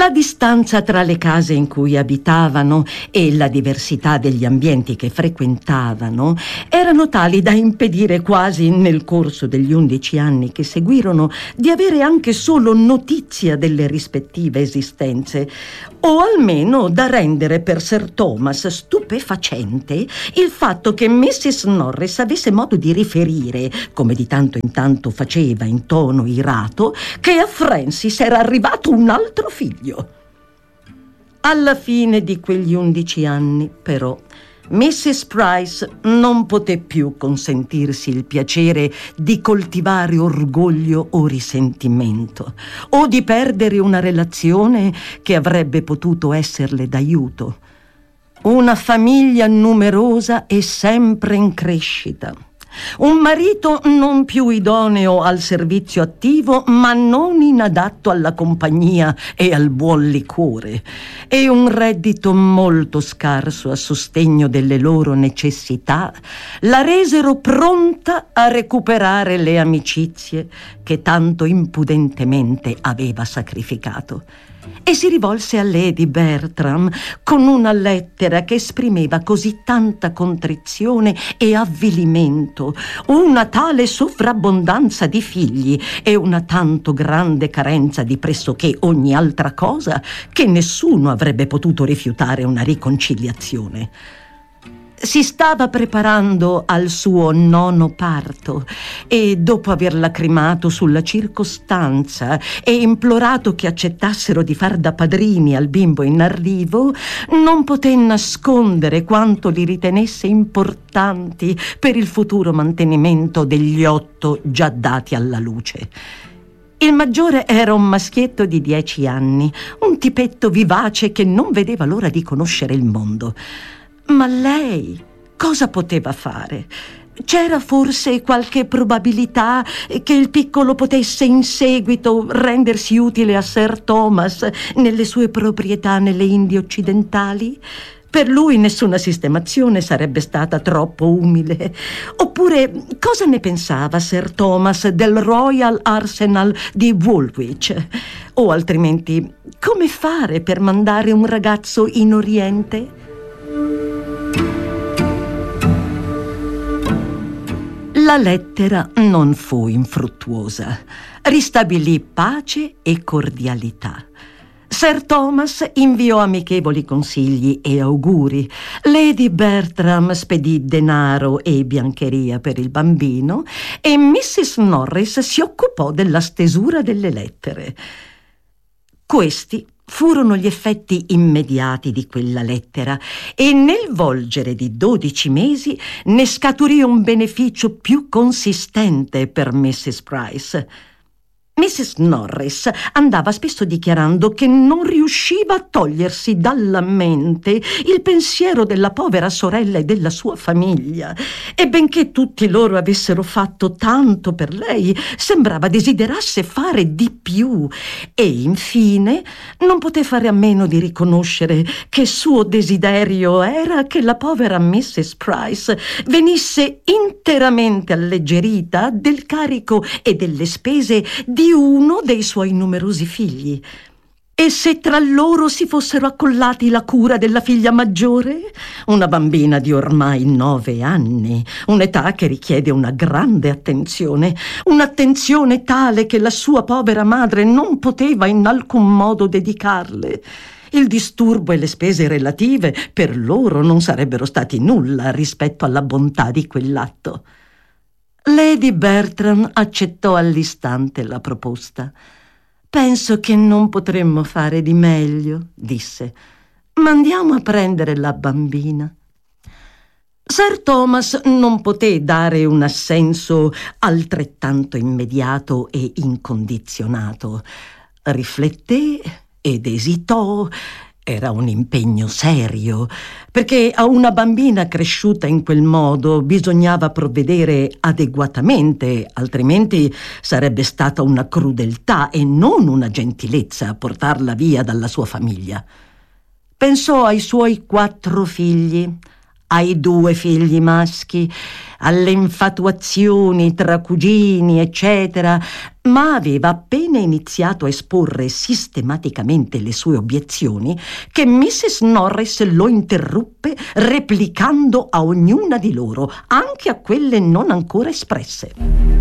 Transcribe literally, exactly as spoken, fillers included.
La distanza tra le case in cui abitavano e la diversità degli ambienti che frequentavano erano tali da impedire quasi nel corso degli undici anni che seguirono di avere anche solo notizia delle rispettive esistenze, o almeno da rendere per Sir Thomas stupefacente il fatto che missus Norris avesse modo di riferire, come di tanto in tanto faceva in tono irato, che a Francis era arrivato un altro figlio. Alla fine di quegli undici anni, però, missus Price non poté più consentirsi il piacere di coltivare orgoglio o risentimento, o di perdere una relazione che avrebbe potuto esserle d'aiuto. Una famiglia numerosa e sempre in crescita. Un marito non più idoneo al servizio attivo, ma non inadatto alla compagnia e al buon liquore, e un reddito molto scarso a sostegno delle loro necessità la resero pronta a recuperare le amicizie che tanto impudentemente aveva sacrificato. E si rivolse a Lady Bertram con una lettera che esprimeva così tanta contrizione e avvilimento, una tale sovrabbondanza di figli e una tanto grande carenza di pressoché ogni altra cosa, che nessuno avrebbe potuto rifiutare una riconciliazione. Si stava preparando al suo nono parto e, dopo aver lacrimato sulla circostanza e implorato che accettassero di far da padrini al bimbo in arrivo, non poté nascondere quanto li ritenesse importanti per il futuro mantenimento degli otto già dati alla luce. Il maggiore era un maschietto di dieci anni, un tipetto vivace che non vedeva l'ora di conoscere il mondo. Ma lei cosa poteva fare? C'era forse qualche probabilità che il piccolo potesse in seguito rendersi utile a Sir Thomas nelle sue proprietà nelle Indie occidentali? Per lui nessuna sistemazione sarebbe stata troppo umile. Oppure cosa ne pensava Sir Thomas del Royal Arsenal di Woolwich? O altrimenti, come fare per mandare un ragazzo in Oriente? La lettera non fu infruttuosa. Ristabilì pace e cordialità. Sir Thomas inviò amichevoli consigli e auguri. Lady Bertram spedì denaro e biancheria per il bambino e missus Norris si occupò della stesura delle lettere. Questi furono gli effetti immediati di quella lettera e nel volgere di dodici mesi ne scaturì un beneficio più consistente per missus Price. missus Norris andava spesso dichiarando che non riusciva a togliersi dalla mente il pensiero della povera sorella e della sua famiglia, e benché tutti loro avessero fatto tanto per lei, sembrava desiderasse fare di più, e infine non poté fare a meno di riconoscere che suo desiderio era che la povera missus Price venisse interamente alleggerita del carico e delle spese di uno dei suoi numerosi figli. E se tra loro si fossero accollati la cura della figlia maggiore, una bambina di ormai nove anni, un'età che richiede una grande attenzione, un'attenzione tale che la sua povera madre non poteva in alcun modo dedicarle, il disturbo e le spese relative per loro non sarebbero stati nulla rispetto alla bontà di quell'atto. Lady Bertram accettò all'istante la proposta. «Penso che non potremmo fare di meglio», disse. «Mandiamo a prendere la bambina». Sir Thomas non poté dare un assenso altrettanto immediato e incondizionato. Rifletté ed esitò. Era un impegno serio, perché a una bambina cresciuta in quel modo bisognava provvedere adeguatamente, altrimenti sarebbe stata una crudeltà e non una gentilezza a portarla via dalla sua famiglia. Pensò ai suoi quattro figli, ai due figli maschi, alle infatuazioni tra cugini, eccetera, ma aveva appena iniziato a esporre sistematicamente le sue obiezioni che missus Norris lo interruppe replicando a ognuna di loro, anche a quelle non ancora espresse.